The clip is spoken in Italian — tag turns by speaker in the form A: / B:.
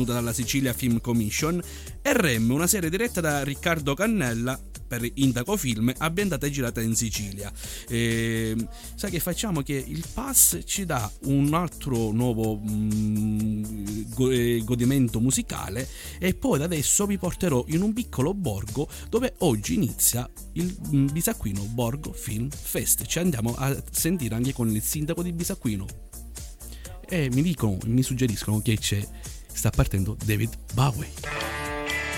A: sostenuta dalla Sicilia Film Commission, e Rem, una serie diretta da Riccardo Cannella per Indaco Film, ambientata e girata in Sicilia. Sai che facciamo? Che il pass ci dà un altro nuovo godimento musicale, e poi da adesso vi porterò in un piccolo borgo dove oggi inizia il Bisacquino Borgo Film Fest. Ci andiamo a sentire anche con il sindaco di Bisacquino, e mi suggeriscono che sta partendo David Bowie.